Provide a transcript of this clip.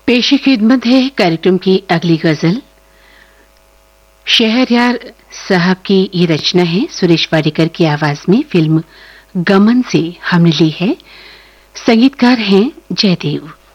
पेशी खिदमत है कार्यक्रम की अगली गजल। शहरयार साहब की ये रचना है सुरेश वाडेकर की आवाज में। फिल्म गमन से हमने ली है। संगीतकार हैं जयदेव।